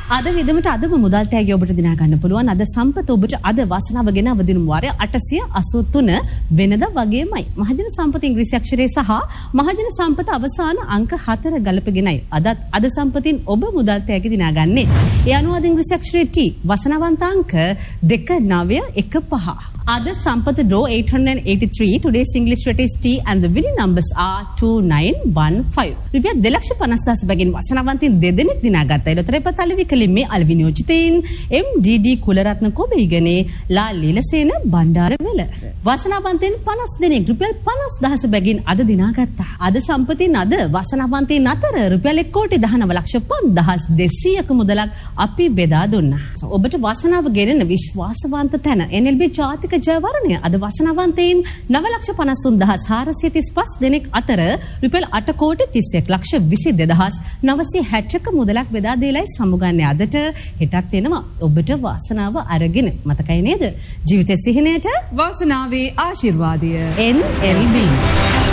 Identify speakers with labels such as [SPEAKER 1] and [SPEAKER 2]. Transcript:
[SPEAKER 1] අද විදමට අදම මුදල් තෑගි ඔබට දිනා ගන්න පුළුවන්. අද සම්පත ඔබට අද වාසනාව ගෙන අවදින වාරය 883 වෙනද වගේමයි. මහජන සම්පත ඉංග්‍රීසි අක්ෂරයේ සහ මහජන සම්පත අවසාන අංක 4 ගලපගෙනයි අද සම්පතින් ඔබ මුදල් තෑගි දිනා ගන්නේ. ඒ අනුව අද ඉංග්‍රීසි අක්ෂරයේ T වාසනාවන්ත අංක 2915. Ada Sampath draw 883. Today's English letter is T and the winning numbers are 2915. රුපියල් 250,000 බැගින් වසනාවන්තින් දෙදෙනෙක් දිනාගත්තා. ඊළතර පතලවි කලින්මේ අල්විනියෝජිතයින් MDD කුලරත්න කොබීගනේ ලා ලීලසේන බණ්ඩාරවැල. වසනාවන්තින් 50 දෙනෙක් රුපියල් 50,000 බැගින් අද දිනාගත්තා. අද සම්පතින් අද වසනාවන්තින් අතර රුපියල් 1,19,05,200ක මුදලක් අපි බෙදා දුන්නා. ඔබට වාසනාව ගෙනෙන විශ්වාසවන්ත තැන NLB ජාතික ජයවරණය අද වසනාවන්තයින් 9,52,435 දෙනෙක් අතර රුපියල් 8,31,22,960ක මුදලක් බෙදා දීලයි සමුගන්නේ. අදට හෙටත් එනවා ඔබට වාසනාව අරගෙන. මතකයි නේද? ජීවිතයේ සිහිනයට
[SPEAKER 2] වාසනාවේ ආශිර්වාදය.
[SPEAKER 1] NLB